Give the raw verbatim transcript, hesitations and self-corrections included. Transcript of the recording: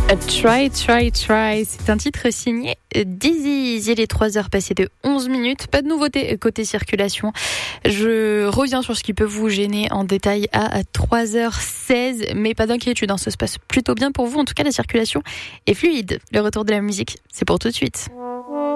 Try, try, try. C'est un titre signé Dizzy. Il est trois heures passées de onze minutes. Pas de nouveauté côté circulation. Je reviens sur ce qui peut vous gêner en détail à trois heures seize. Mais pas d'inquiétude, hein, ça se passe plutôt bien pour vous. En tout cas, la circulation est fluide. Le retour de la musique, c'est pour tout de suite.